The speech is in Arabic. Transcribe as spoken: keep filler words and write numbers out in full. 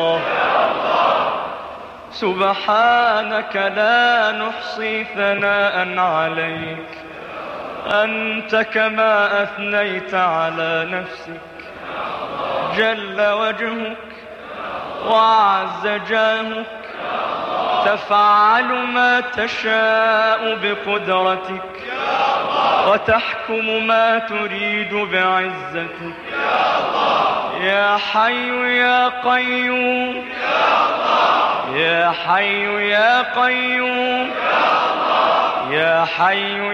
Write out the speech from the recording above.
سبحانك لا نحصي ثناء عليك، أنت كما أثنيت على نفسك. جل وجهك وعز جاهك، تفعل ما تشاء بقدرتك، وتحكم ما تريد بعزتك. يا حي يا قيوم، يا حي يا قيوم، يا حي